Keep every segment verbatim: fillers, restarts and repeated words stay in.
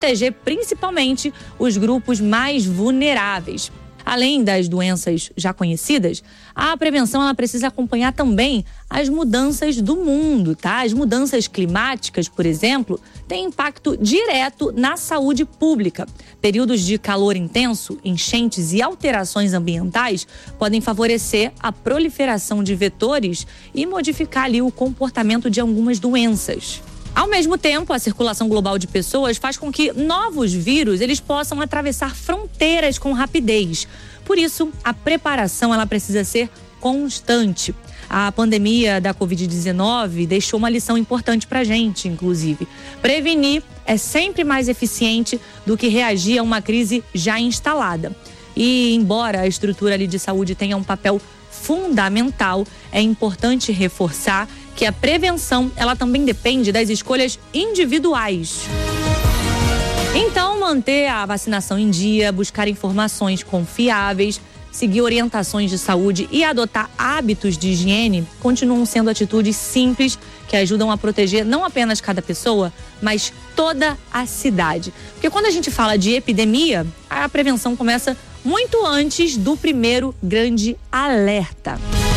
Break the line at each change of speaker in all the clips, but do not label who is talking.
proteger principalmente os grupos mais vulneráveis. Além das doenças já conhecidas, a prevenção ela precisa acompanhar também as mudanças do mundo, tá? As mudanças climáticas, por exemplo, têm impacto direto na saúde pública. Períodos de calor intenso, enchentes e alterações ambientais podem favorecer a proliferação de vetores e modificar ali o comportamento de algumas doenças. Ao mesmo tempo, a circulação global de pessoas faz com que novos vírus eles possam atravessar fronteiras com rapidez. Por isso, a preparação ela precisa ser constante. A pandemia da covid dezenove deixou uma lição importante para a gente, inclusive. Prevenir é sempre mais eficiente do que reagir a uma crise já instalada. E, embora a estrutura ali de saúde tenha um papel fundamental, é importante reforçar que a prevenção, ela também depende das escolhas individuais. Então, manter a vacinação em dia, buscar informações confiáveis, seguir orientações de saúde e adotar hábitos de higiene continuam sendo atitudes simples que ajudam a proteger não apenas cada pessoa, mas toda a cidade. Porque quando a gente fala de epidemia, a prevenção começa muito antes do primeiro grande alerta.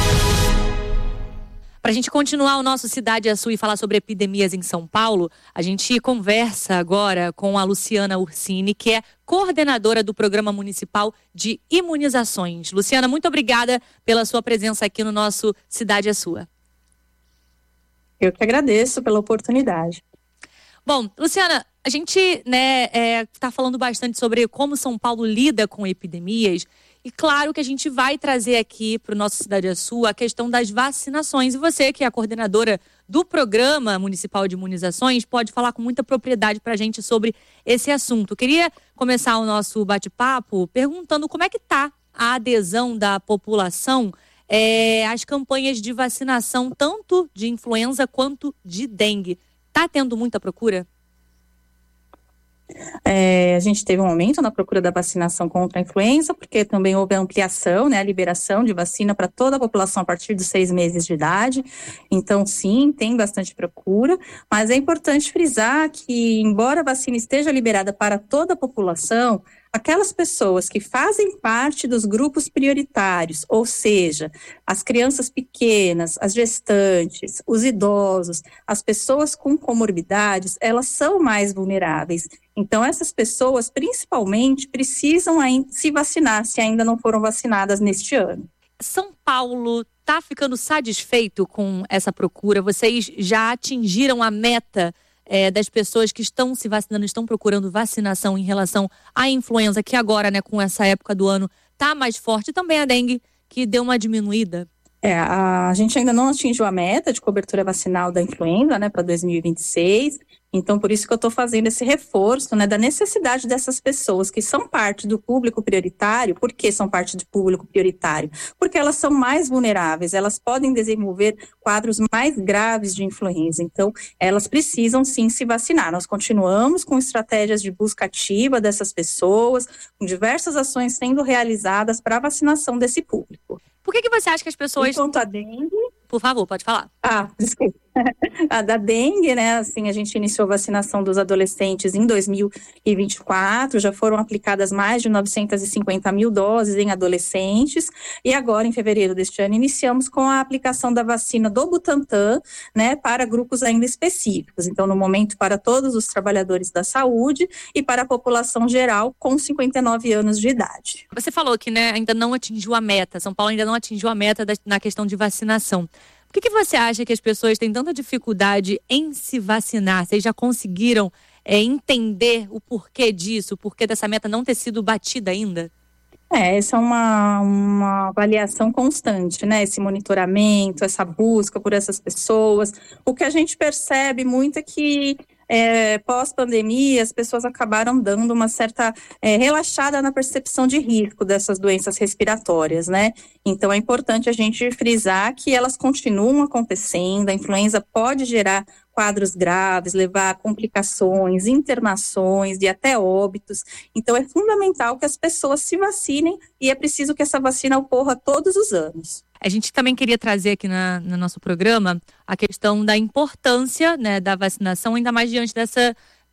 Para a gente continuar o nosso Cidade Azul e falar sobre epidemias em São Paulo, a gente conversa agora com a Luciana Ursini, que é coordenadora do Programa Municipal de Imunizações. Luciana, muito obrigada pela sua presença aqui no nosso Cidade é Sua.
Eu que agradeço pela oportunidade.
Bom, Luciana, a gente né, é, tá falando bastante sobre como São Paulo lida com epidemias. E claro que a gente vai trazer aqui para o nosso Cidade é Sua a questão das vacinações. E você, que é a coordenadora do Programa Municipal de Imunizações, pode falar com muita propriedade para a gente sobre esse assunto. Queria começar o nosso bate-papo perguntando como é que está a adesão da população é, às campanhas de vacinação, tanto de influenza quanto de dengue. Está tendo muita procura?
É, a gente teve um aumento na procura da vacinação contra a influenza, porque também houve a ampliação, né, a liberação de vacina para toda a população a partir dos seis meses de idade. Então, sim, tem bastante procura, mas é importante frisar que, embora a vacina esteja liberada para toda a população, aquelas pessoas que fazem parte dos grupos prioritários, ou seja, as crianças pequenas, as gestantes, os idosos, as pessoas com comorbidades, elas são mais vulneráveis. Então, essas pessoas, principalmente, precisam se vacinar, se ainda não foram vacinadas neste ano.
São Paulo está ficando satisfeito com essa procura? Vocês já atingiram a meta É, das pessoas que estão se vacinando, estão procurando vacinação em relação à influenza, que agora, né, com essa época do ano, está mais forte, e também a dengue, que deu uma diminuída?
É, a, a gente ainda não atingiu a meta de cobertura vacinal da influenza, né, para dois mil e vinte e seis, então por isso que eu estou fazendo esse reforço, né, da necessidade dessas pessoas que são parte do público prioritário. Por que são parte do público prioritário? Porque elas são mais vulneráveis, elas podem desenvolver quadros mais graves de influenza, então elas precisam sim se vacinar. Nós continuamos com estratégias de busca ativa dessas pessoas, com diversas ações sendo realizadas para a vacinação desse público.
Por que que você acha que as pessoas...
Enquanto a dengue...
Por favor, pode falar.
Ah, desculpa. A da dengue, né, assim, a gente iniciou a vacinação dos adolescentes em dois mil e vinte e quatro, já foram aplicadas mais de novecentas e cinquenta mil doses em adolescentes, e agora, em fevereiro deste ano, iniciamos com a aplicação da vacina do Butantan, né, para grupos ainda específicos. Então, no momento, para todos os trabalhadores da saúde e para a população geral com cinquenta e nove anos de idade.
Você falou que, né, ainda não atingiu a meta, São Paulo ainda não atingiu a meta da, na questão de vacinação. Por que que você acha que as pessoas têm tanta dificuldade em se vacinar? Vocês já conseguiram é, entender o porquê disso, o porquê dessa meta não ter sido batida ainda?
É, essa é uma, uma avaliação constante, né? Esse monitoramento, essa busca por essas pessoas. O que a gente percebe muito é que É, pós-pandemia, as pessoas acabaram dando uma certa é, relaxada na percepção de risco dessas doenças respiratórias, né? Então, é importante a gente frisar que elas continuam acontecendo, a influenza pode gerar quadros graves, levar a complicações, internações e até óbitos. Então, é fundamental que as pessoas se vacinem e é preciso que essa vacina ocorra todos os anos.
A gente também queria trazer aqui na, no nosso programa a questão da importância, né, da vacinação, ainda mais diante dessa,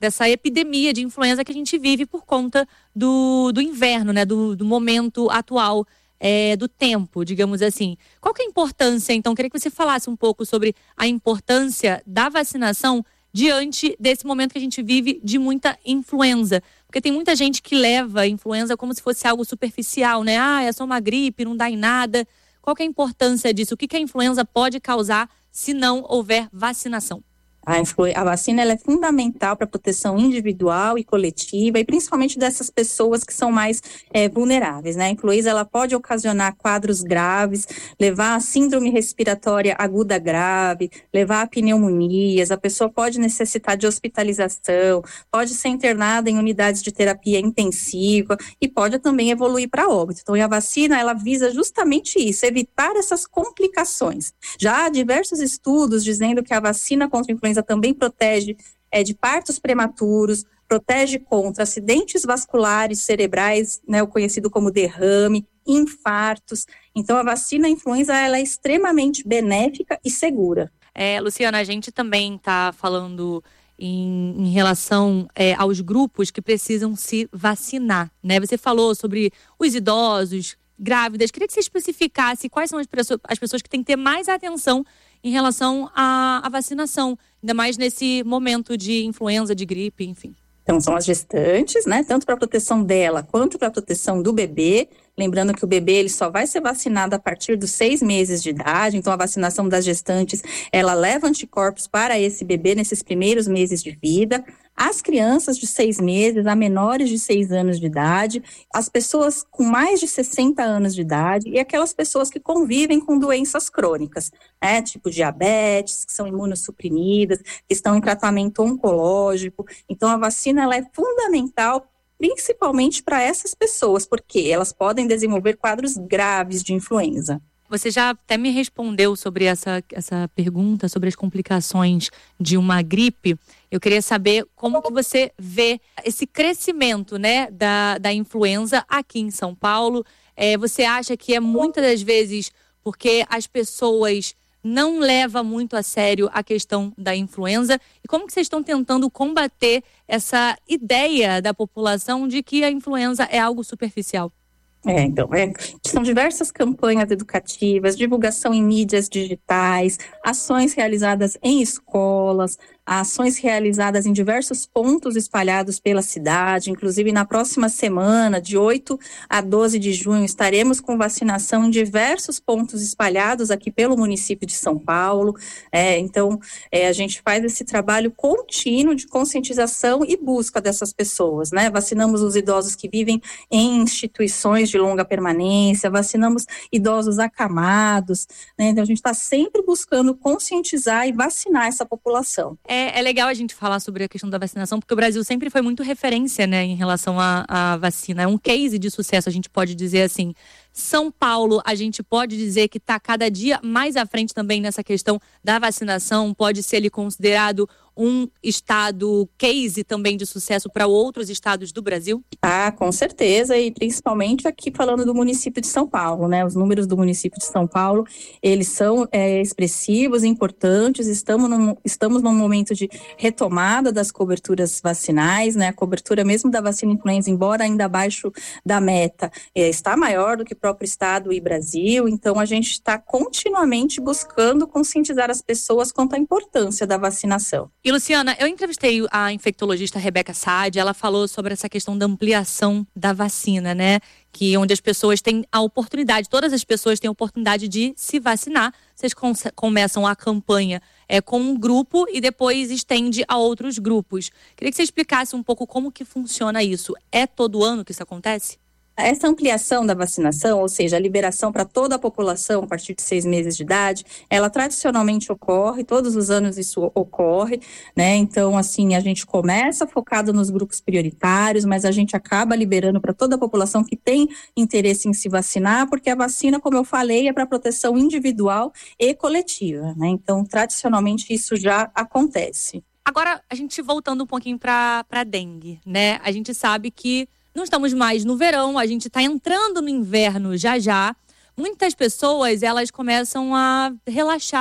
dessa epidemia de influenza que a gente vive por conta do, do inverno, né? Do, do momento atual é, do tempo, digamos assim. Qual que é a importância, então? Queria que você falasse um pouco sobre a importância da vacinação diante desse momento que a gente vive de muita influenza. Porque tem muita gente que leva a influenza como se fosse algo superficial, né? Ah, é só uma gripe, não dá em nada. Qual que é a importância disso? O que que a influenza pode causar se não houver vacinação?
A, influ... a vacina ela é fundamental para a proteção individual e coletiva, e principalmente dessas pessoas que são mais é, vulneráveis, né? A influenza ela pode ocasionar quadros graves, levar a síndrome respiratória aguda grave, levar a pneumonias, a pessoa pode necessitar de hospitalização, pode ser internada em unidades de terapia intensiva e pode também evoluir para óbito. Então, a vacina ela visa justamente isso, evitar essas complicações. Já há diversos estudos dizendo que a vacina contra a influenza também protege é, de partos prematuros, protege contra acidentes vasculares cerebrais, né, o conhecido como derrame, infartos. Então, a vacina influenza ela é extremamente benéfica e segura.
É, Luciana, a gente também está falando em, em relação é, aos grupos que precisam se vacinar, né? Você falou sobre os idosos, grávidas. Queria que você especificasse quais são as pessoas, as pessoas que têm que ter mais atenção em relação à, à vacinação, ainda mais nesse momento de influenza, de gripe, enfim.
Então, são as gestantes, né? Tanto para a proteção dela quanto para a proteção do bebê. Lembrando que o bebê ele só vai ser vacinado a partir dos seis meses de idade. Então, a vacinação das gestantes, ela leva anticorpos para esse bebê nesses primeiros meses de vida. As crianças de seis meses, a menores de seis anos de idade, as pessoas com mais de sessenta anos de idade e aquelas pessoas que convivem com doenças crônicas, né, tipo diabetes, que são imunossuprimidas, que estão em tratamento oncológico. Então, a vacina ela é fundamental principalmente para essas pessoas, porque elas podem desenvolver quadros graves de influenza.
Você já até me respondeu sobre essa, essa pergunta, sobre as complicações de uma gripe. Eu queria saber como que você vê esse crescimento, né, da, da influenza aqui em São Paulo. É, você acha que é muitas das vezes porque as pessoas não levam muito a sério a questão da influenza? E como que vocês estão tentando combater essa ideia da população de que a influenza é algo superficial?
É, então, é, são diversas campanhas educativas, divulgação em mídias digitais, ações realizadas em escolas, ações realizadas em diversos pontos espalhados pela cidade. Inclusive, na próxima semana, de oito a doze de junho, estaremos com vacinação em diversos pontos espalhados aqui pelo município de São Paulo. É, então, é, a gente faz esse trabalho contínuo de conscientização e busca dessas pessoas, né? Vacinamos os idosos que vivem em instituições de longa permanência, vacinamos idosos acamados, né? Então, a gente está sempre buscando conscientizar e vacinar essa população.
É, é legal a gente falar sobre a questão da vacinação, porque o Brasil sempre foi muito referência, né, em relação à, à vacina. É um case de sucesso, a gente pode dizer assim. São Paulo, a gente pode dizer que está cada dia mais à frente também nessa questão da vacinação, pode ser ali considerado um estado case também de sucesso para outros estados do Brasil?
Ah, com certeza, e principalmente aqui falando do município de São Paulo, né? Os números do município de São Paulo, eles são é, expressivos, importantes, estamos num, estamos num momento de retomada das coberturas vacinais, né? A cobertura mesmo da vacina influenza, embora ainda abaixo da meta, é, está maior do que o próprio estado e Brasil, então a gente está continuamente buscando conscientizar as pessoas quanto à importância da vacinação.
E Luciana, eu entrevistei a infectologista Rebeca Saad, ela falou sobre essa questão da ampliação da vacina, né? Que onde as pessoas têm a oportunidade, todas as pessoas têm a oportunidade de se vacinar. Vocês com- começam a campanha é, com um grupo e depois estende a outros grupos. Queria que você explicasse um pouco como que funciona isso. É todo ano que isso acontece?
Essa ampliação da vacinação, ou seja, a liberação para toda a população a partir de seis meses de idade, ela tradicionalmente ocorre, todos os anos isso ocorre, né? Então, assim, a gente começa focado nos grupos prioritários, mas a gente acaba liberando para toda a população que tem interesse em se vacinar, porque a vacina, como eu falei, é para proteção individual e coletiva, né? Então, tradicionalmente isso já acontece.
Agora, a gente voltando um pouquinho para a dengue, né? A gente sabe que não estamos mais no verão, a gente está entrando no inverno já já. Muitas pessoas, elas começam a relaxar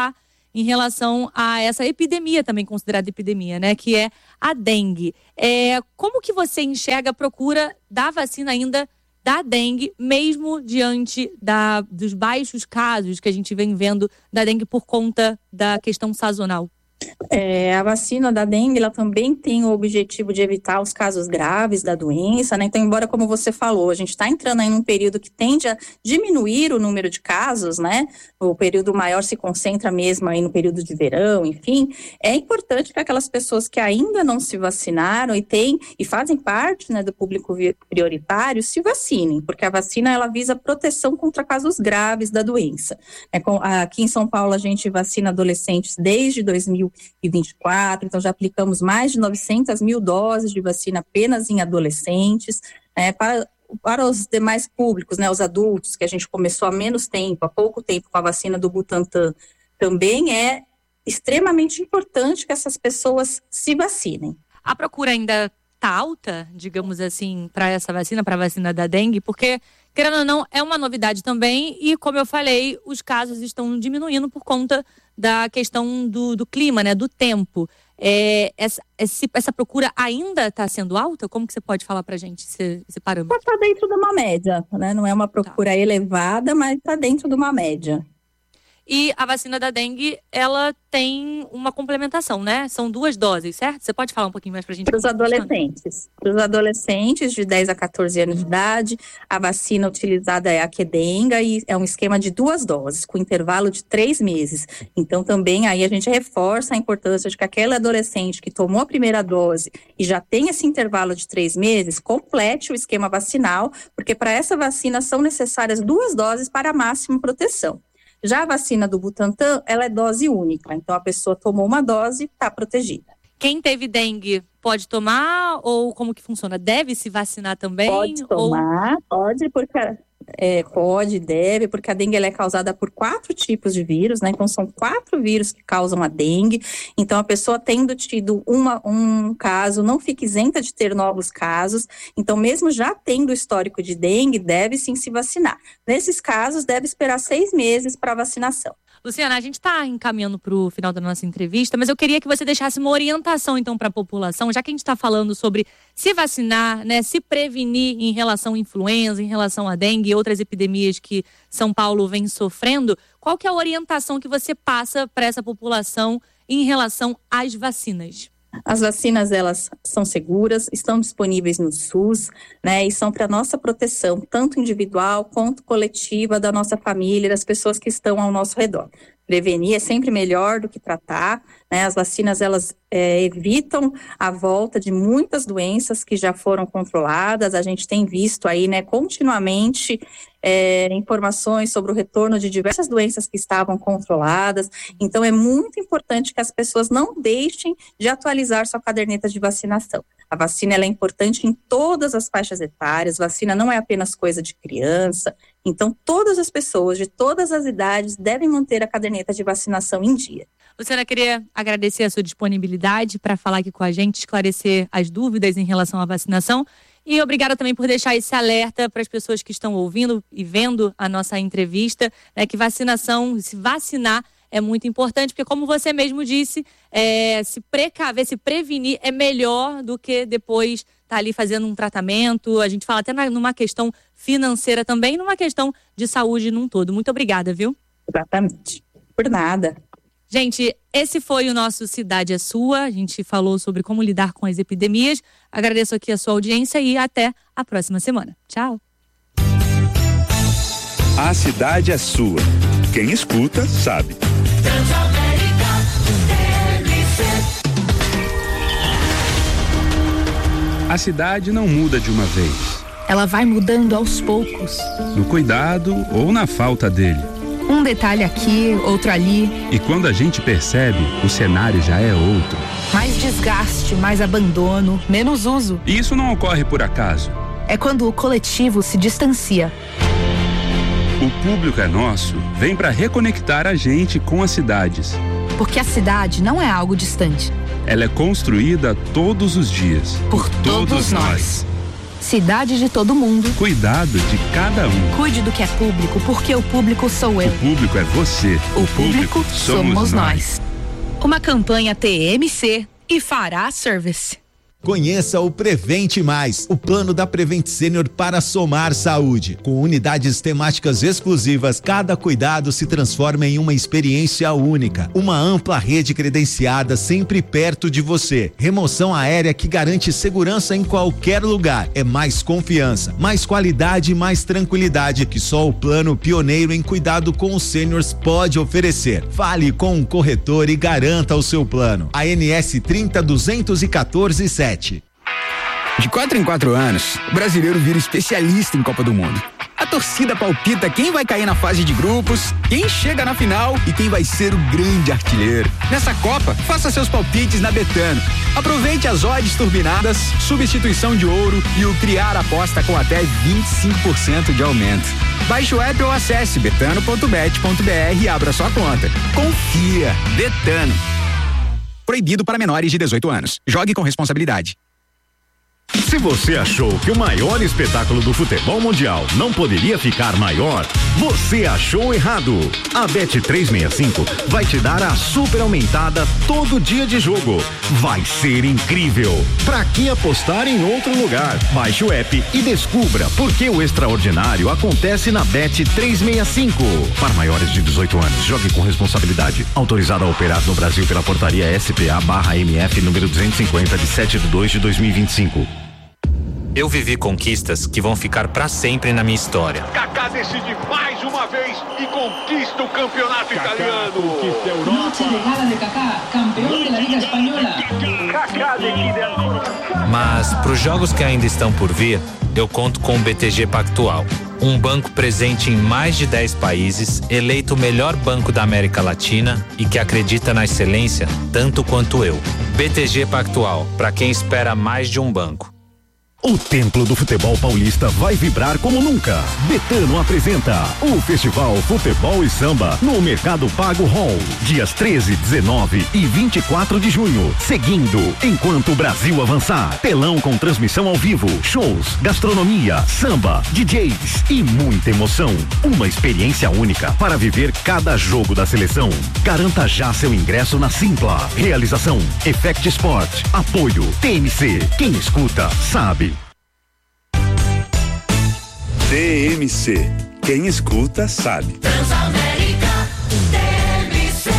em relação a essa epidemia, também considerada epidemia, né? Que é a dengue. É, como que você enxerga a procura da vacina ainda da dengue, mesmo diante da, dos baixos casos que a gente vem vendo da dengue por conta da questão sazonal?
É, a vacina da dengue, ela também tem o objetivo de evitar os casos graves da doença, né? Então, embora, como você falou, a gente está entrando aí num período que tende a diminuir o número de casos, né? O período maior se concentra mesmo aí no período de verão, enfim. É importante que aquelas pessoas que ainda não se vacinaram e têm, e fazem parte, né, do público prioritário, se vacinem, porque a vacina, ela visa proteção contra casos graves da doença. É, com, aqui em São Paulo, a gente vacina adolescentes desde dois mil e vinte e quatro, então já aplicamos mais de novecentas mil doses de vacina apenas em adolescentes, é, para, para os demais públicos, né, os adultos, que a gente começou há menos tempo, há pouco tempo com a vacina do Butantan, também é extremamente importante que essas pessoas se vacinem.
A procura ainda está alta, digamos assim, para essa vacina, para a vacina da dengue, porque, querendo ou não, é uma novidade também e, como eu falei, os casos estão diminuindo por conta da questão do, do clima, né, do tempo. É, essa, essa procura ainda está sendo alta? Como que você pode falar para a gente esse, esse parâmetro?
Está dentro de uma média, né? Não é uma procura tá. elevada, mas está dentro de uma média.
E a vacina da dengue, ela tem uma complementação, né? São duas doses, certo? Você pode falar um pouquinho mais pra gente?
Para os adolescentes. Para os adolescentes de dez a quatorze anos de idade, a vacina utilizada é a Qdenga e é um esquema de duas doses, com intervalo de três meses. Então, também aí a gente reforça a importância de que aquele adolescente que tomou a primeira dose e já tem esse intervalo de três meses, complete o esquema vacinal, porque para essa vacina são necessárias duas doses para a máxima proteção. Já a vacina do Butantan, ela é dose única, então a pessoa tomou uma dose e está protegida.
Quem teve dengue pode tomar ou como que funciona? Deve se vacinar também?
Pode tomar, ou... pode, porque é, pode, deve, porque a dengue ela é causada por quatro tipos de vírus, né? Então são quatro vírus que causam a dengue. Então a pessoa tendo tido uma, um caso, não fica isenta de ter novos casos. Então mesmo já tendo histórico de dengue, deve sim se vacinar. Nesses casos, deve esperar seis meses para vacinação.
Luciana, a gente está encaminhando para o final da nossa entrevista, mas eu queria que você deixasse uma orientação, então, para a população, já que a gente está falando sobre se vacinar, né, se prevenir em relação à influenza, em relação à dengue e outras epidemias que São Paulo vem sofrendo. Qual que é a orientação que você passa para essa população em relação às vacinas?
As vacinas, elas são seguras, estão disponíveis no SUS, né, e são para nossa proteção, tanto individual quanto coletiva, da nossa família, das pessoas que estão ao nosso redor. Prevenir é sempre melhor do que tratar, né? As vacinas, elas é, evitam a volta de muitas doenças que já foram controladas. A gente tem visto aí, né, continuamente é, informações sobre o retorno de diversas doenças que estavam controladas. Então, é muito importante que as pessoas não deixem de atualizar sua caderneta de vacinação. A vacina, ela é importante em todas as faixas etárias. Vacina não é apenas coisa de criança. Então, todas as pessoas de todas as idades devem manter a caderneta de vacinação em dia.
Luciana, queria agradecer a sua disponibilidade para falar aqui com a gente, esclarecer as dúvidas em relação à vacinação. E obrigada também por deixar esse alerta para as pessoas que estão ouvindo e vendo a nossa entrevista, né, que vacinação, se vacinar é muito importante, porque como você mesmo disse, é, se precaver, se prevenir é melhor do que depois estar ali fazendo um tratamento. A gente fala até na, numa questão financeira também, numa questão de saúde num todo. Muito obrigada, viu?
Exatamente. Por nada.
Gente, esse foi o nosso Cidade é Sua. A gente falou sobre como lidar com as epidemias. Agradeço aqui a sua audiência e até a próxima semana. Tchau.
A cidade é sua. Quem escuta, sabe. A cidade não muda de uma vez.
Ela vai mudando aos poucos.
No cuidado ou na falta dele.
Um detalhe aqui, outro ali.
E quando a gente percebe, o cenário já é outro.
Mais desgaste, mais abandono, menos uso.
E isso não ocorre por acaso.
É quando o coletivo se distancia.
O público é nosso, vem para reconectar a gente com as cidades.
Porque a cidade não é algo distante.
Ela é construída todos os dias.
Por, por todos, todos nós. nós. Cidade de todo mundo.
Cuidado de cada um.
Cuide do que é público, porque o público sou eu.
O público é você.
O, o público, público somos, somos nós. Uma campanha T M C e Fará Service.
Conheça o Prevente Mais, o plano da Prevent Senior para somar saúde. Com unidades temáticas exclusivas, cada cuidado se transforma em uma experiência única. Uma ampla rede credenciada sempre perto de você. Remoção aérea que garante segurança em qualquer lugar. É mais confiança, mais qualidade e mais tranquilidade que só o plano pioneiro em cuidado com os sêniors pode oferecer. Fale com um corretor e garanta o seu plano. A N S trinta duzentos e quatorze sete.
De quatro em quatro anos, o brasileiro vira especialista em Copa do Mundo. A torcida palpita quem vai cair na fase de grupos, quem chega na final e quem vai ser o grande artilheiro. Nessa Copa, faça seus palpites na Betano. Aproveite as odds turbinadas, substituição de ouro e o criar aposta com até vinte e cinco por cento de aumento. Baixe o app ou acesse betano ponto bet ponto br e abra sua conta. Confia. Betano. Proibido para menores de dezoito anos. Jogue com responsabilidade.
Se você achou que o maior espetáculo do futebol mundial não poderia ficar maior, você achou errado. A Bet trezentos e sessenta e cinco vai te dar a super aumentada todo dia de jogo. Vai ser incrível. Pra que apostar em outro lugar? Baixe o app e descubra por que o extraordinário acontece na Bet trezentos e sessenta e cinco. Para maiores de dezoito anos, jogue com responsabilidade. Autorizado a operar no Brasil pela portaria S P A barra M F número duzentos e cinquenta de sete de dois de dois mil e vinte e cinco.
Eu vivi conquistas que vão ficar pra sempre na minha história.
Kaká decide mais uma vez e conquista o campeonato Kaká italiano.
Conquista a Europa. Noche de gala de Kaká, campeão da Liga Espanhola.
Kaká decide.
Mas pros jogos que ainda estão por vir, eu conto com o B T G Pactual. Um banco presente em mais de dez países, eleito o melhor banco da América Latina e que acredita na excelência tanto quanto eu. B T G Pactual, pra quem espera mais de um banco.
O Templo do Futebol Paulista vai vibrar como nunca. Betano apresenta o Festival Futebol e Samba no Mercado Pago Hall, dias treze, dezenove e vinte e quatro de junho. Seguindo, enquanto o Brasil avançar, telão com transmissão ao vivo, shows, gastronomia, samba, D Js e muita emoção. Uma experiência única para viver cada jogo da seleção. Garanta já seu ingresso na Simpla. Realização Effect Sport. Apoio T M C. Quem escuta sabe.
T M C. Quem escuta sabe.
Transamérica T M C.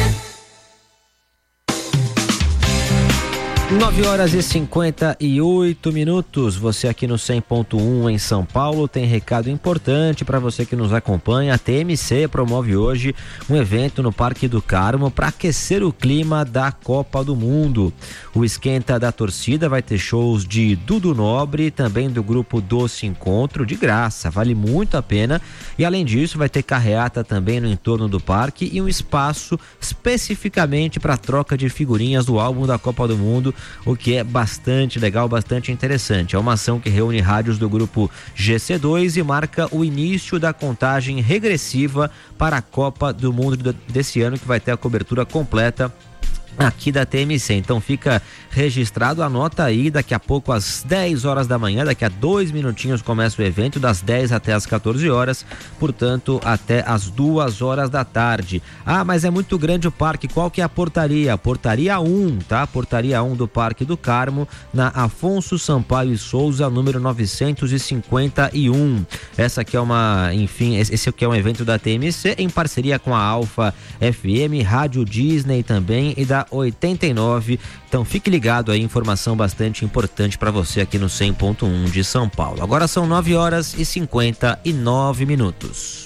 nove horas e cinquenta e oito minutos. Você aqui no cem ponto um em São Paulo tem recado importante para você que nos acompanha. A T M C promove hoje um evento no Parque do Carmo para aquecer o clima da Copa do Mundo. O Esquenta da Torcida vai ter shows de Dudu Nobre e também do grupo Doce Encontro de graça. Vale muito a pena. E além disso, vai ter carreata também no entorno do parque e um espaço especificamente para troca de figurinhas do álbum da Copa do Mundo, o que é bastante legal, bastante interessante. É uma ação que reúne rádios do grupo G C dois e marca o início da contagem regressiva para a Copa do Mundo desse ano, que vai ter a cobertura completa aqui da T M C. Então fica registrado, anota aí, daqui a pouco às dez horas da manhã, daqui a dois minutinhos começa o evento, das dez até as quatorze horas, portanto até as duas horas da tarde. Ah, mas é muito grande o parque, qual que é a portaria? Portaria um, tá? Portaria um do Parque do Carmo, na Afonso Sampaio e Souza, número novecentos e cinquenta e um. Essa aqui é uma, enfim, esse aqui é um evento da T M C em parceria com a Alfa F M, Rádio Disney também e da oitenta e nove. Então fique ligado aí, informação bastante importante para você aqui no cem ponto um de São Paulo. Agora são nove horas e cinquenta e nove minutos.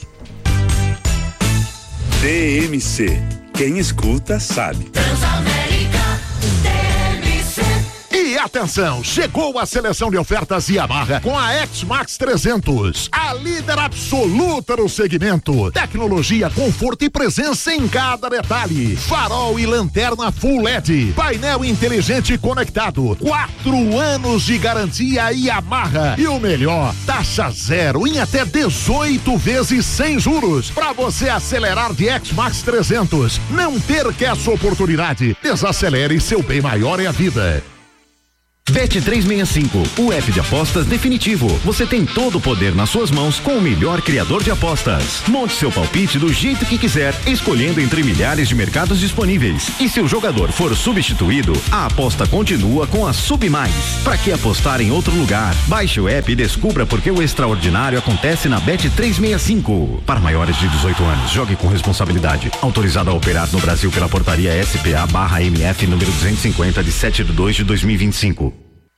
T M C. Quem escuta sabe.
Transamérica T M C.
E atenção, chegou a seleção de ofertas Yamaha com a X-Max trezentos, a líder absoluta no segmento. Tecnologia, conforto e presença em cada detalhe. Farol e lanterna Full L E D, painel inteligente conectado, quatro anos de garantia Yamaha. E o melhor, taxa zero em até dezoito vezes sem juros, para você acelerar de X-Max trezentos. Não perca essa oportunidade. Desacelere, seu bem maior é a vida.
Bet trezentos e sessenta e cinco, o app de apostas definitivo. Você tem todo o poder nas suas mãos com o melhor criador de apostas. Monte seu palpite do jeito que quiser, escolhendo entre milhares de mercados disponíveis. E se o jogador for substituído, a aposta continua com a Submais. Para que apostar em outro lugar? Baixe o app e descubra por que o extraordinário acontece na Bet trezentos e sessenta e cinco. Para maiores de dezoito anos, jogue com responsabilidade. Autorizado a operar no Brasil pela portaria S P A barra M F número duzentos e cinquenta de sete de dois de dois mil e vinte e cinco.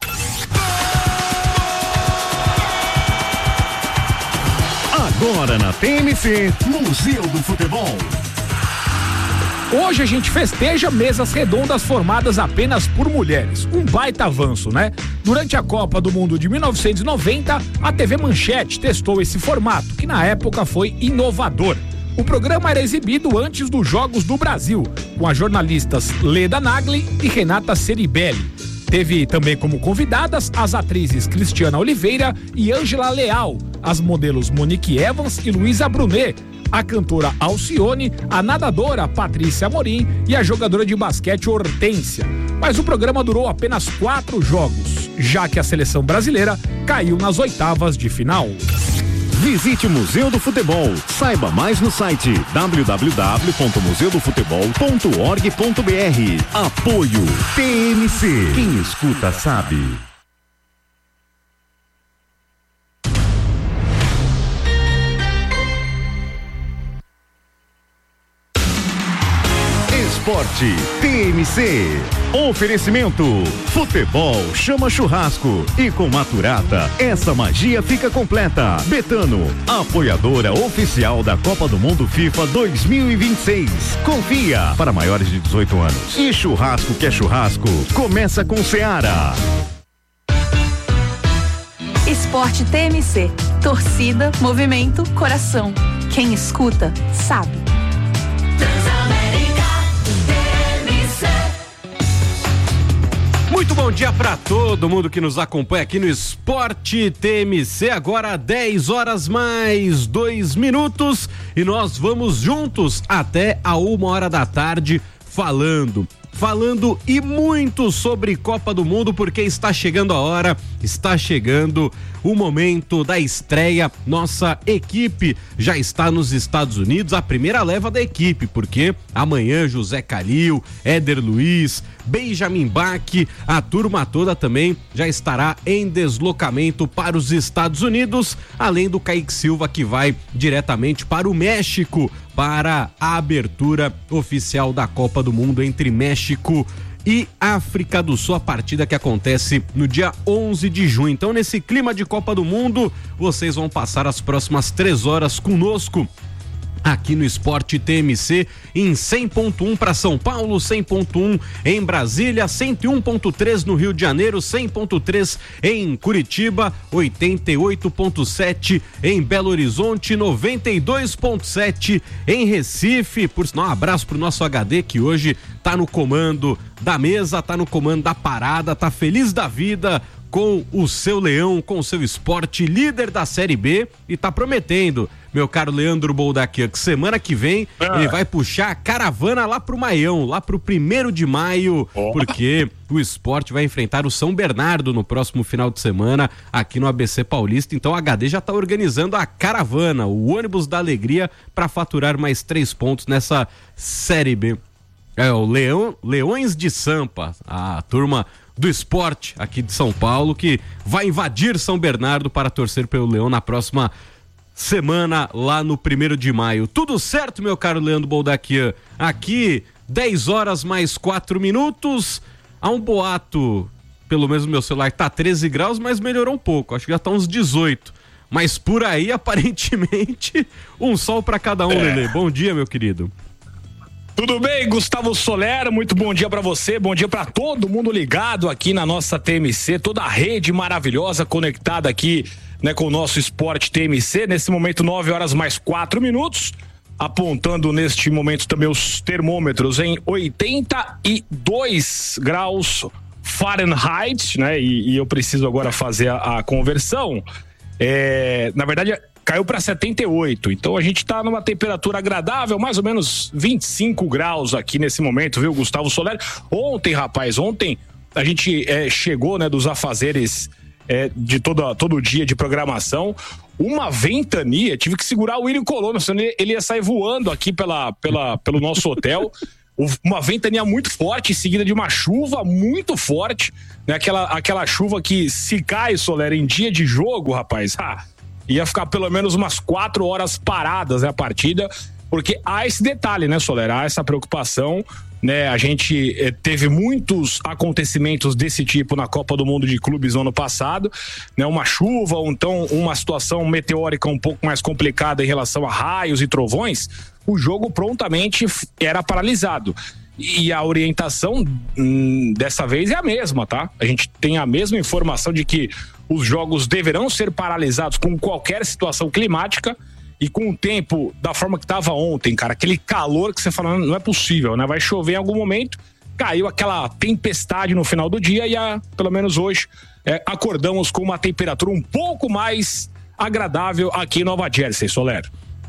Agora na T M C, Museu do Futebol.
Hoje a gente festeja mesas redondas formadas apenas por mulheres. Um baita avanço, né? Durante a Copa do Mundo de mil novecentos e noventa, a T V Manchete testou esse formato, que na época foi inovador. O programa era exibido antes dos Jogos do Brasil, com as jornalistas Leda Nagli e Renata Ceribelli. Teve também como convidadas as atrizes Cristiana Oliveira e Ângela Leal, as modelos Monique Evans e Luísa Brunet, a cantora Alcione, a nadadora Patrícia Amorim e a jogadora de basquete Hortência. Mas o programa durou apenas quatro jogos, já que a seleção brasileira caiu nas oitavas de final.
Visite o Museu do Futebol. Saiba mais no site w w w ponto museu do futebol ponto org ponto b r. Apoio T M C. Quem escuta sabe. Esporte T M C. Oferecimento: futebol chama churrasco e com Maturata essa magia fica completa. Betano, apoiadora oficial da Copa do Mundo FIFA dois mil e vinte e seis. Confia para maiores de dezoito anos. E churrasco que é churrasco começa com Seara.
Esporte T M C. Torcida, movimento, coração. Quem escuta sabe.
Muito bom dia para todo mundo que nos acompanha aqui no Esporte T M C. Agora dez horas mais dois minutos e nós vamos juntos até a uma hora da tarde falando. Falando e muito sobre Copa do Mundo, porque está chegando a hora, está chegando o momento da estreia. Nossa equipe já está nos Estados Unidos, a primeira leva da equipe, porque amanhã José Calil, Éder Luiz, Benjamin Bach, a turma toda também já estará em deslocamento para os Estados Unidos, além do Kaique Silva, que vai diretamente para o México para a abertura oficial da Copa do Mundo entre México e África do Sul, a partida que acontece no dia onze de junho. Então, nesse clima de Copa do Mundo, vocês vão passar as próximas três horas conosco aqui no Esporte T M C em cem ponto um para São Paulo, cem ponto um em Brasília, cento e um ponto três no Rio de Janeiro, cem ponto três em Curitiba, oitenta e oito ponto sete em Belo Horizonte, noventa e dois ponto sete em Recife. Por sinal, um abraço pro nosso H D que hoje tá no comando da mesa, tá no comando da parada, tá feliz da vida com o seu Leão, com o seu Esporte, líder da Série B, e tá prometendo, meu caro Leandro Boldaquian, que semana que vem ah. ele vai puxar a caravana lá pro Maião, lá pro primeiro de maio, oh. porque o Esporte vai enfrentar o São Bernardo no próximo final de semana aqui no A B C Paulista. Então o H D já tá organizando a caravana, o ônibus da alegria, para faturar mais três pontos nessa Série B. É o Leão, Leões de Sampa, a turma do Esporte aqui de São Paulo, que vai invadir São Bernardo para torcer pelo Leão na próxima semana, lá no primeiro de maio. Tudo certo, meu caro Leandro Boldaquian? Aqui, dez horas mais quatro minutos. Há um boato, pelo menos no meu celular tá treze graus, mas melhorou um pouco, acho que já tá uns dezoito. Mas por aí, aparentemente, um sol para cada um, é. Lelê. Bom dia, meu querido.
Tudo bem, Gustavo Soler? Muito bom dia pra você, bom dia pra todo mundo ligado aqui na nossa T M C, toda a rede maravilhosa conectada aqui, né, com o nosso Esporte T M C. Nesse momento, nove horas mais quatro minutos, apontando neste momento também os termômetros em oitenta e dois graus Fahrenheit, né? E, e eu preciso agora fazer a, a conversão. É, na verdade, caiu para setenta e oito, então a gente tá numa temperatura agradável, mais ou menos vinte e cinco graus aqui nesse momento, viu, Gustavo Soler? Ontem, rapaz, ontem a gente é, chegou, né, dos afazeres é, de todo, todo dia de programação, uma ventania, tive que segurar o William Colombo, senão ele, ele ia sair voando aqui pela, pela, pelo nosso hotel. Uma ventania muito forte, seguida de uma chuva muito forte, né? Aquela, aquela chuva que, se cai, Soler, em dia de jogo, rapaz, ah, ia ficar pelo menos umas quatro horas paradas, né, a partida, porque há esse detalhe, né, Soler, há essa preocupação, né? A gente eh, teve muitos acontecimentos desse tipo na Copa do Mundo de Clubes no ano passado, né? Uma chuva, ou então uma situação meteórica um pouco mais complicada em relação a raios e trovões, o jogo prontamente era paralisado. E a orientação hum, dessa vez é a mesma, tá? A gente tem a mesma informação de que os jogos deverão ser paralisados com qualquer situação climática. E com o tempo, da forma que estava ontem, cara, aquele calor que você fala, não é possível, né? Vai chover em algum momento, caiu aquela tempestade no final do dia e, a, pelo menos hoje, é, acordamos com uma temperatura um pouco mais agradável aqui em Nova Jersey, Soler.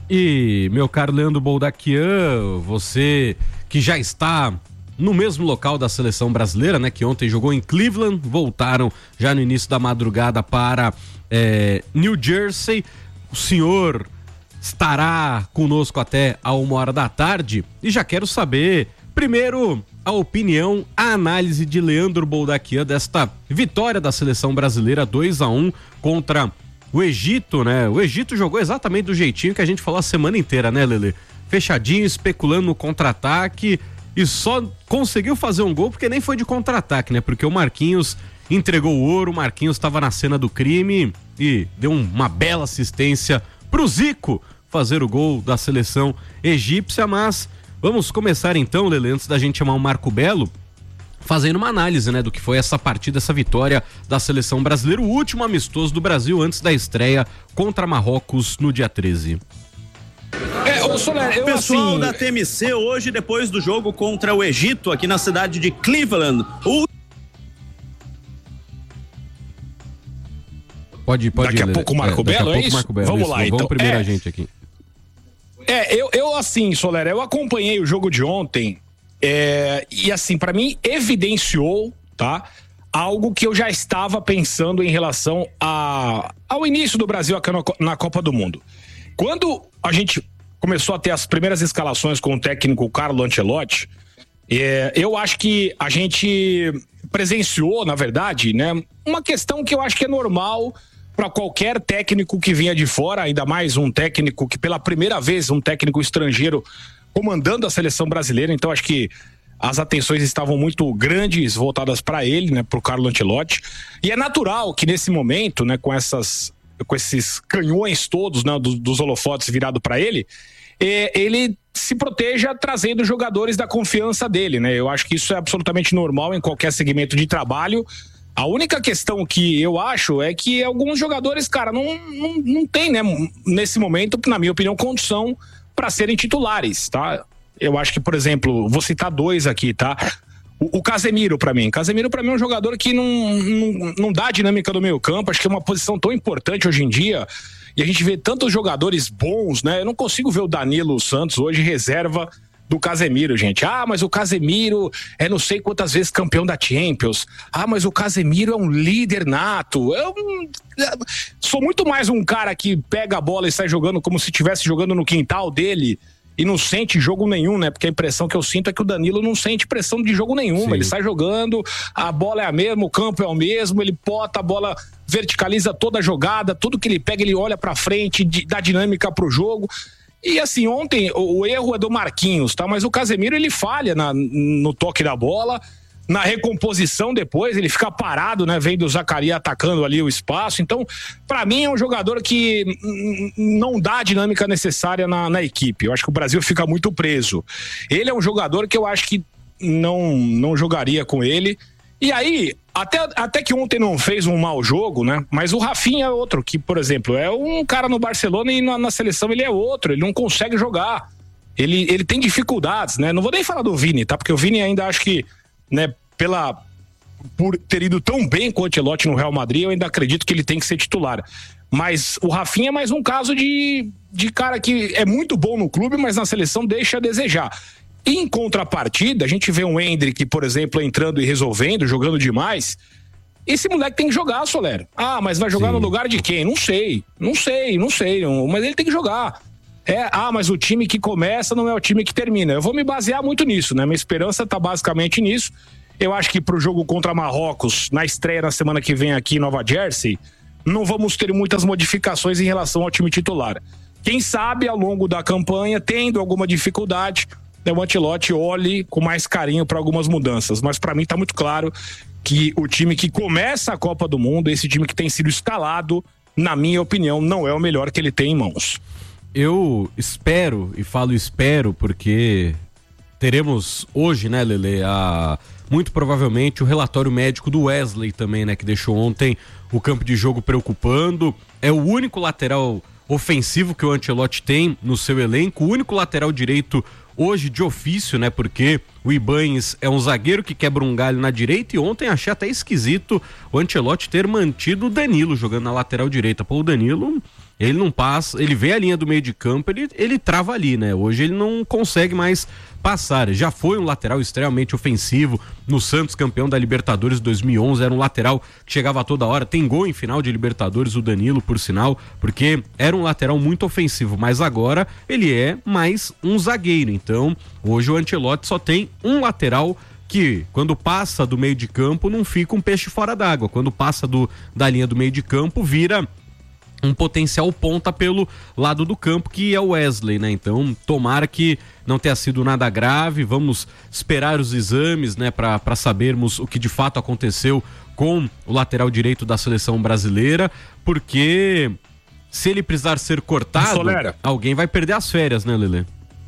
E, meu caro Leandro Boldaquian, você que já está no mesmo local da seleção brasileira, né? Que ontem jogou em Cleveland, voltaram já no início da madrugada para é, New Jersey. O senhor estará conosco até a uma hora da tarde e já quero saber, primeiro, a opinião, a análise de Leandro Boldaquian desta vitória da seleção brasileira dois a um contra o Egito, né? O Egito jogou exatamente do jeitinho que a gente falou a semana inteira, né, Lelê? Fechadinho, especulando no contra-ataque e só conseguiu fazer um gol porque nem foi de contra-ataque, né? Porque o Marquinhos entregou o ouro, o Marquinhos estava na cena do crime e deu uma bela assistência pro Zico fazer o gol da seleção egípcia, mas vamos começar então, Lelê, antes da gente chamar o Marco Belo, fazendo uma análise, né, do que foi essa partida, essa vitória da seleção brasileira, o último amistoso do Brasil antes da estreia contra Marrocos no dia treze.
É, ô Soler, eu, Pessoal
assim...
da T M C, hoje, depois do jogo contra o Egito, aqui na cidade de Cleveland, o
Pode, pode
Daqui a pouco o Marco é, Belo, é isso?
Marco Belo,
Vamos
isso.
lá,
Vamos
então.
primeiro
é,
a gente aqui.
É, eu, eu assim, Soler, eu acompanhei o jogo de ontem é, e assim, pra mim, evidenciou, tá? Algo que eu já estava pensando em relação a, ao início do Brasil aqui na, na Copa do Mundo. Quando a gente começou a ter as primeiras escalações com o técnico Carlo Ancelotti, é, eu acho que a gente presenciou, na verdade, né, uma questão que eu acho que é normal para qualquer técnico que vinha de fora, ainda mais um técnico que pela primeira vez, um técnico estrangeiro comandando a seleção brasileira. Então acho que as atenções estavam muito grandes voltadas para ele, né, para o Carlo Ancelotti. E é natural que nesse momento, né, com essas, com esses canhões todos, né, dos, dos holofotes virado para ele, é, ele se proteja trazendo jogadores da confiança dele, né? Eu acho que isso é absolutamente normal em qualquer segmento de trabalho. A única questão que eu acho é que alguns jogadores, cara, não, não, não tem, né, nesse momento, na minha opinião, condição para serem titulares, tá? Eu acho que, por exemplo, vou citar dois aqui, tá? O, o Casemiro, para mim. Casemiro, para mim, é um jogador que não, não, não dá a dinâmica do meio campo. Acho que é uma posição tão importante hoje em dia. E a gente vê tantos jogadores bons, né? Eu não consigo ver o Danilo Santos hoje reserva do Casemiro, gente. Ah, mas o Casemiro é não sei quantas vezes campeão da Champions. Ah, mas o Casemiro é um líder nato. Eu sou muito mais um cara que pega a bola e sai jogando como se estivesse jogando no quintal dele e não sente jogo nenhum, né? Porque a impressão que eu sinto é que o Danilo não sente pressão de jogo nenhuma. Sim. Ele sai jogando, a bola é a mesma, o campo é o mesmo, ele bota a bola, verticaliza toda a jogada, tudo que ele pega ele olha pra frente, dá dinâmica pro jogo. E assim, ontem o, o erro é do Marquinhos, tá? Mas o Casemiro, ele falha na, no toque da bola, na recomposição depois, ele fica parado, né? Vendo o Zacarias atacando ali o espaço. Então, pra mim é um jogador que não dá a dinâmica necessária na, na equipe. Eu acho que o Brasil fica muito preso. Ele é um jogador que eu acho que não, não jogaria com ele. E aí, até, até que ontem não fez um mau jogo, né? Mas o Rafinha é outro, que, por exemplo, é um cara no Barcelona e na, na seleção ele é outro, ele não consegue jogar. Ele, ele tem dificuldades, né? Não vou nem falar do Vini, tá? Porque o Vini ainda acho que, né, pela, por ter ido tão bem com o Ancelotti no Real Madrid, eu ainda acredito que ele tem que ser titular. Mas o Rafinha é mais um caso de, de cara que é muito bom no clube, mas na seleção deixa a desejar. Em contrapartida, a gente vê um Endrick, por exemplo, entrando e resolvendo, jogando demais. Esse moleque tem que jogar, Soler. Ah, mas vai jogar Sim. no lugar de quem? Não sei, não sei, não sei, não, mas ele tem que jogar. É, ah, mas o time que começa não é o time que termina. Eu vou me basear muito nisso, né? Minha esperança tá basicamente nisso. Eu acho que pro jogo contra Marrocos, na estreia na semana que vem aqui em Nova Jersey, não vamos ter muitas modificações em relação ao time titular. Quem sabe, ao longo da campanha, tendo alguma dificuldade, o Ancelotti olhe com mais carinho para algumas mudanças, mas para mim tá muito claro que o time que começa a Copa do Mundo, esse time que tem sido escalado, na minha opinião, não é o melhor que ele tem em mãos.
Eu espero, e falo espero porque teremos hoje, né, Lelê, a, muito provavelmente o relatório médico do Wesley também, né, que deixou ontem o campo de jogo preocupando. É o único lateral ofensivo que o Ancelotti tem no seu elenco, o único lateral direito hoje de ofício, né? Porque o Ibañez é um zagueiro que quebra um galho na direita e ontem achei até esquisito o Ancelotti ter mantido o Danilo jogando na lateral direita. Pô, o Danilo, ele não passa, ele vê a linha do meio de campo, ele, ele trava ali, né? Hoje ele não consegue mais passar. Já foi um lateral extremamente ofensivo no Santos, campeão da Libertadores dois mil e onze, era um lateral que chegava toda hora, tem gol em final de Libertadores, o Danilo, por sinal, porque era um lateral muito ofensivo, mas agora ele é mais um zagueiro. Então, hoje o Ancelotti só tem um lateral que, quando passa do meio de campo, não fica um peixe fora d'água. Quando passa do, da linha do meio de campo, vira um potencial ponta pelo lado do campo, que é o Wesley, né? Então, tomara que não tenha sido nada grave, vamos esperar os exames, né, para para sabermos o que de fato aconteceu com o lateral direito da seleção brasileira, porque se ele precisar ser cortado,
Solera,
alguém vai perder as férias, né, Lelê?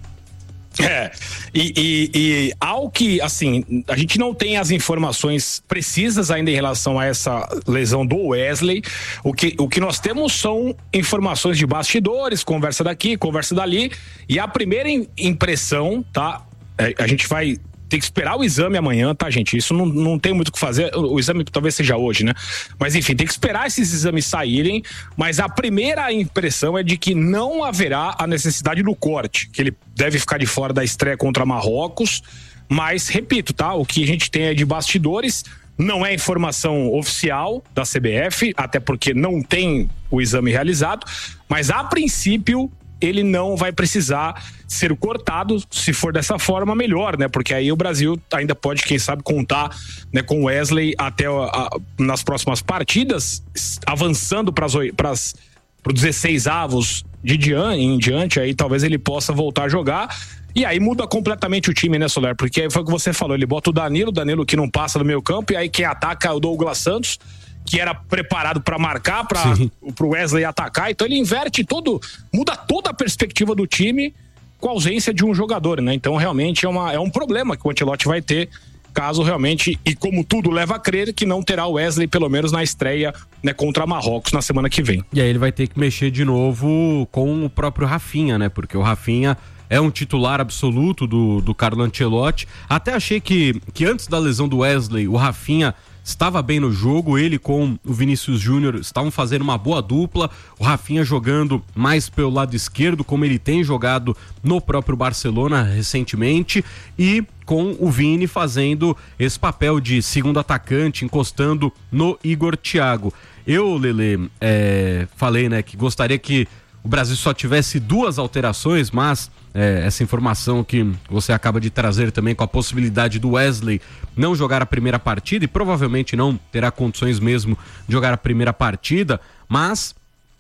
É, e, e, e ao que, assim, a gente não tem as informações precisas ainda em relação a essa lesão do Wesley. O que, o que nós temos são informações de bastidores, conversa daqui, conversa dali, e a primeira impressão, tá? É, a gente vai ter que esperar o exame amanhã, tá, gente? Isso não, não tem muito o que fazer. O, o exame talvez seja hoje, né? Mas enfim, tem que esperar esses exames saírem. Mas a primeira impressão é de que não haverá a necessidade do corte, que ele deve ficar de fora da estreia contra Marrocos. Mas, repito, tá? O que a gente tem é de bastidores, não é informação oficial da C B F, até porque não tem o exame realizado. Mas, a princípio, ele não vai precisar ser cortado. Se for dessa forma, melhor, né? Porque aí o Brasil ainda pode, quem sabe, contar, né, com o Wesley até a, a, nas próximas partidas, avançando para os dezesseis avos de diante, em diante, aí talvez ele possa voltar a jogar. E aí muda completamente o time, né, Soler? Porque aí foi o que você falou, ele bota o Danilo, Danilo que não passa do meio campo, e aí quem ataca é o Douglas Santos, que era preparado para marcar, para o Wesley atacar. Então ele inverte todo, muda toda a perspectiva do time com a ausência de um jogador, né? Então realmente é, uma, é um problema que o Ancelotti vai ter, caso realmente, e como tudo leva a crer, que não terá o Wesley pelo menos na estreia, né, contra Marrocos na semana que vem.
E aí ele vai ter que mexer de novo com o próprio Rafinha, né? Porque o Rafinha é um titular absoluto do, do Carlo Ancelotti. Até achei que, que antes da lesão do Wesley, o Rafinha estava bem no jogo, ele com o Vinícius Júnior estavam fazendo uma boa dupla, o Rafinha jogando mais pelo lado esquerdo, como ele tem jogado no próprio Barcelona recentemente, e com o Vini fazendo esse papel de segundo atacante, encostando no Igor Thiago. Eu, Lelê, é, falei, né, que gostaria que o Brasil só tivesse duas alterações, mas é, essa informação que você acaba de trazer também, com a possibilidade do Wesley não jogar a primeira partida, e provavelmente não terá condições mesmo de jogar a primeira partida, mas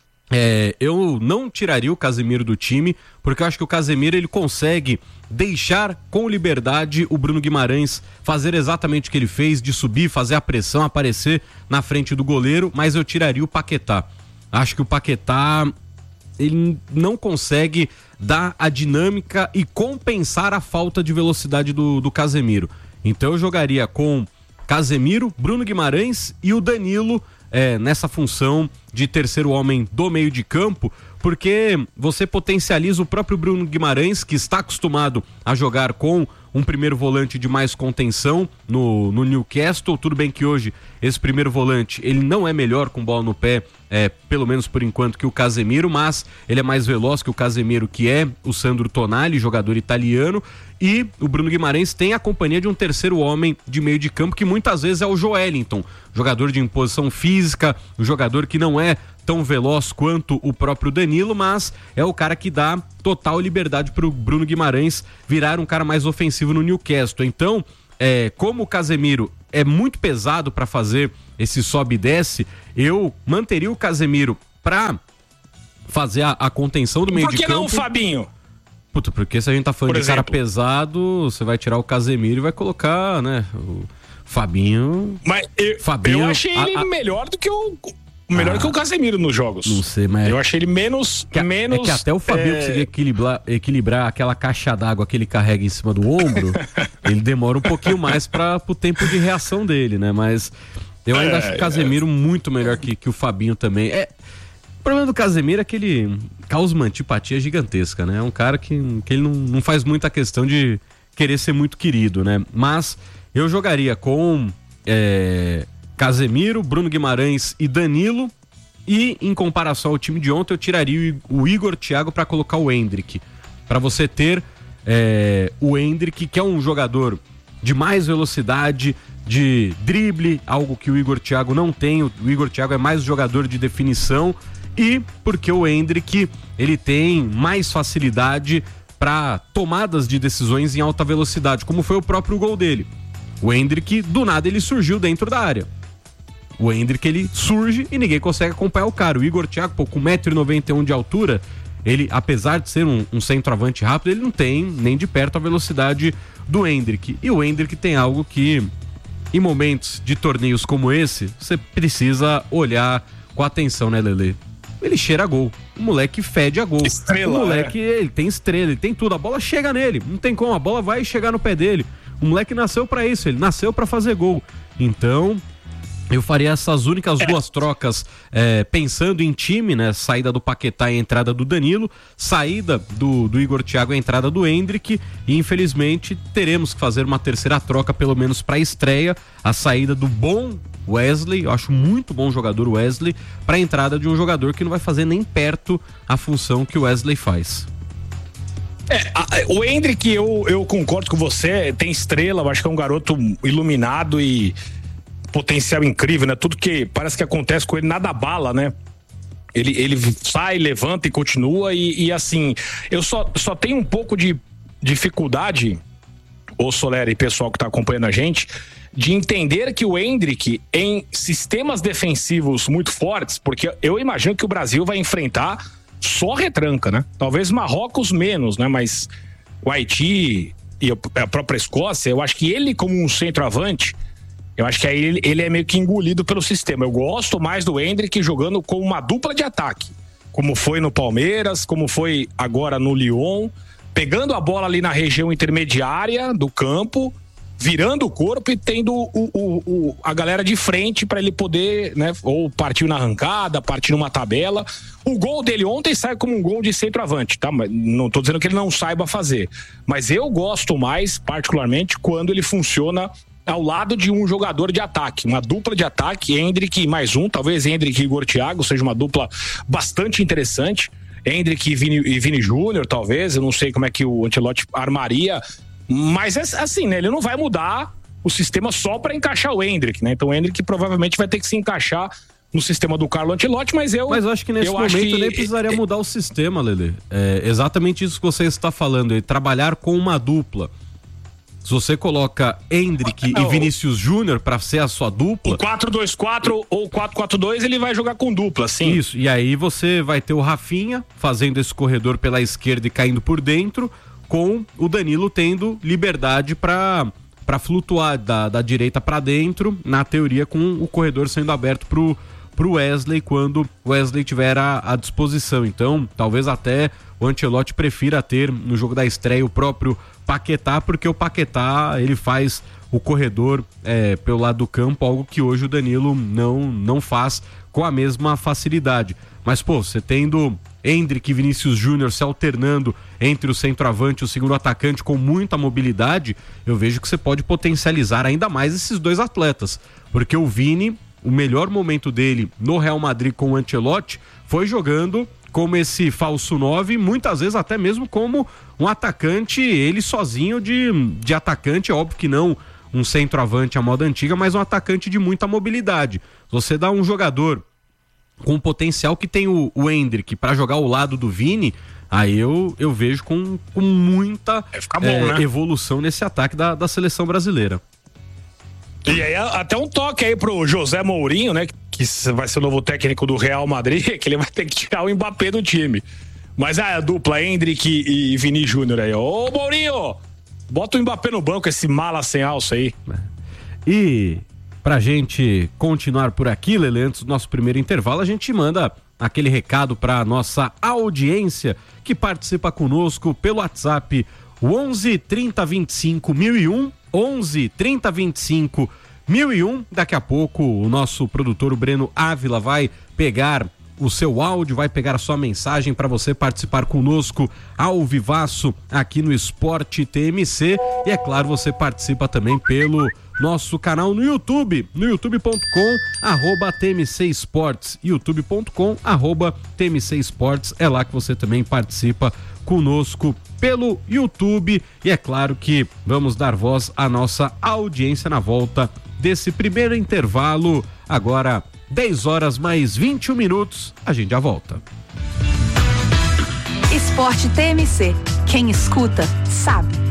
é, eu não tiraria o Casemiro do time, porque eu acho que o Casemiro ele consegue deixar com liberdade o Bruno Guimarães fazer exatamente o que ele fez, de subir, fazer a pressão, aparecer na frente do goleiro, mas eu tiraria o Paquetá. Acho que o Paquetá ele não consegue dar a dinâmica e compensar a falta de velocidade do, do Casemiro. Então eu jogaria com Casemiro, Bruno Guimarães e o Danilo é, nessa função de terceiro homem do meio de campo, porque você potencializa o próprio Bruno Guimarães, que está acostumado a jogar com um primeiro volante de mais contenção no, no Newcastle. Tudo bem que hoje esse primeiro volante ele não é melhor com bola no pé, é, pelo menos por enquanto, que o Casemiro, mas ele é mais veloz que o Casemiro, que é o Sandro Tonali, jogador italiano, e o Bruno Guimarães tem a companhia de um terceiro homem de meio de campo, que muitas vezes é o Joelinton, jogador de imposição física, um jogador que não é tão veloz quanto o próprio Danilo, mas é o cara que dá total liberdade para o Bruno Guimarães virar um cara mais ofensivo no Newcastle. Então, é, como o Casemiro é muito pesado para fazer esse sobe e desce, eu manteria o Casemiro para fazer a, a contenção do meio de campo.
Por que não o Fabinho?
Puta, porque se a gente tá falando
Por
de cara
exemplo.
pesado, você vai tirar o Casemiro e vai colocar, né, o Fabinho...
Mas eu,
Fabinho,
eu achei ele
a, a...
melhor do que o... Melhor
Ah,
que o Casemiro nos jogos.
Não sei, mas...
Eu achei ele menos...
Que,
menos
é que até o Fabinho
é...
conseguir equilibrar, equilibrar aquela caixa d'água que ele carrega em cima do ombro, ele demora um pouquinho mais para o tempo de reação dele, né? Mas eu ainda
É,
acho o Casemiro
é.
muito melhor que, que o Fabinho também. É, o problema do Casemiro é que ele causa uma antipatia gigantesca, né? É um cara que, que ele não, não faz muita questão de querer ser muito querido, né? Mas eu jogaria com... É, Casemiro, Bruno Guimarães e Danilo, e em comparação ao time de ontem eu tiraria o Igor Thiago para colocar o Endrick, para você ter é, o Endrick, que é um jogador de mais velocidade, de drible, algo que o Igor Thiago não tem. O Igor Thiago é mais jogador de definição, e porque o Endrick ele tem mais facilidade para tomadas de decisões em alta velocidade, como foi o próprio gol dele. O Endrick, do nada, ele surgiu dentro da área. O Endrick, ele surge e ninguém consegue acompanhar o cara. O Igor Thiago, pô, com um metro e noventa e um de altura, ele, apesar de ser um, um centroavante rápido, ele não tem nem de perto a velocidade do Endrick. E o Endrick tem algo que, em momentos de torneios como esse, você precisa olhar com atenção, né, Lelê? Ele cheira a gol. O moleque fede a gol.
Estrela,
o moleque, é. ele tem estrela, ele tem tudo. A bola chega nele. Não tem como, a bola vai chegar no pé dele. O moleque nasceu pra isso, ele nasceu pra fazer gol. Então... eu faria essas únicas duas trocas é, pensando em time, né? Saída do Paquetá e entrada do Danilo, saída do, do Igor Thiago e entrada do Endrick, e infelizmente teremos que fazer uma terceira troca, pelo menos para a estreia, a saída do bom Wesley, eu acho muito bom jogador o Wesley, para a entrada de um jogador que não vai fazer nem perto a função que o Wesley faz.
É, a, o Endrick, eu, eu concordo com você, tem estrela, eu acho que é um garoto iluminado e potencial incrível, né? Tudo que parece que acontece com ele, nada abala, né? Ele, ele sai, levanta e continua e, e assim, eu só, só tenho um pouco de dificuldade, ô Soler e pessoal que tá acompanhando a gente, de entender que o Endrick, em sistemas defensivos muito fortes, porque eu imagino que o Brasil vai enfrentar só retranca, né? Talvez Marrocos menos, né? Mas o Haiti e a própria Escócia, eu acho que ele como um centroavante, eu acho que aí ele, ele é meio que engolido pelo sistema. Eu gosto mais do Endrick jogando com uma dupla de ataque, como foi no Palmeiras, como foi agora no Lyon, pegando a bola ali na região intermediária do campo, virando o corpo e tendo o, o, o, a galera de frente para ele poder, né, ou partir na arrancada, partir numa tabela. O gol dele ontem sai como um gol de centroavante, tá? Mas não tô dizendo que ele não saiba fazer, mas eu gosto mais, particularmente, quando ele funciona ao lado de um jogador de ataque, uma dupla de ataque, Endrick mais um, talvez Endrick e Igor Thiago seja uma dupla bastante interessante, Endrick e Vini, e Vini Júnior, talvez, eu não sei como é que o Ancelotti armaria, mas é assim, né, ele não vai mudar o sistema só para encaixar o Endrick, né, então o Endrick provavelmente vai ter que se encaixar no sistema do Carlo Ancelotti, mas eu...
Mas eu acho que nesse momento que... nem precisaria mudar o sistema, Lelê, é exatamente isso que você está falando, é trabalhar com uma dupla. Se você coloca Endrick não, e Vinícius Júnior pra ser a sua dupla...
O quatro dois quatro ou quatro quatro dois ele vai jogar com dupla, sim.
Isso, e aí você vai ter o Rafinha fazendo esse corredor pela esquerda e caindo por dentro, com o Danilo tendo liberdade pra, pra flutuar da, da direita pra dentro, na teoria com o corredor sendo aberto pro, pro Wesley quando o Wesley tiver à, à disposição. Então, talvez até o Ancelotti prefira ter no jogo da estreia o próprio Paquetá, porque o Paquetá ele faz o corredor é, pelo lado do campo, algo que hoje o Danilo não, não faz com a mesma facilidade. Mas, pô, você tendo Endrick e Vinícius Júnior se alternando entre o centroavante e o segundo atacante com muita mobilidade, eu vejo que você pode potencializar ainda mais esses dois atletas, porque o Vini, o melhor momento dele no Real Madrid com o Ancelotti foi jogando como esse falso nove, muitas vezes até mesmo como um atacante, ele sozinho de, de atacante, óbvio que não um centroavante à moda antiga, mas um atacante de muita mobilidade. Você dá um jogador com o potencial que tem o, o Endrick para jogar ao lado do Vini, aí eu, eu vejo com, com muita
bom,
é,
né?
evolução nesse ataque da, da seleção brasileira.
E aí até um toque aí pro José Mourinho, né, que vai ser o novo técnico do Real Madrid, que ele vai ter que tirar o Mbappé do time. Mas a dupla Endrick e Vini Júnior aí, ô Mourinho, bota o Mbappé no banco, esse mala sem alça aí.
E pra gente continuar por aqui, Lele, antes do nosso primeiro intervalo, a gente manda aquele recado pra nossa audiência que participa conosco pelo WhatsApp onze, trinta, vinte e cinco, mil e um, onze, trinta, vinte e cinco, mil e um. Daqui a pouco o nosso produtor, o Breno Ávila, vai pegar o seu áudio, vai pegar a sua mensagem para você participar conosco ao vivaço aqui no Esporte T M C. E é claro, você participa também pelo nosso canal no YouTube, no youtube ponto com arroba T M C Esportes, youtube ponto com arroba T M C Esportes. É lá que você também participa conosco pelo YouTube. E é claro que vamos dar voz à nossa audiência na volta desse primeiro intervalo. Agora dez horas mais vinte e um minutos, a gente já volta.
Esporte T M C, quem escuta sabe.